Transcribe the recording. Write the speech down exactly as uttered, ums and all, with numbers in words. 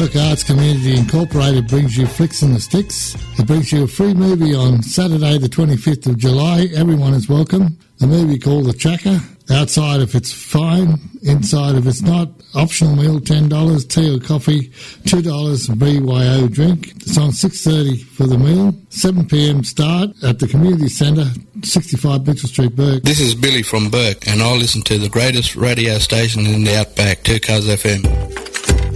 Burke Arts Community Incorporated brings you Flicks and the Sticks. It brings you a free movie on Saturday the twenty-fifth of July. Everyone is welcome. A movie called The Tracker. Outside if it's fine, inside if it's not. Optional meal ten dollars, tea or coffee two dollars, and B Y O drink. It's on six thirty for the meal. seven p.m. start at the Community Centre, sixty-five Mitchell Street, Burke. This is Billy from Burke, and I listen to the greatest radio station in the Outback, two Cuz F M.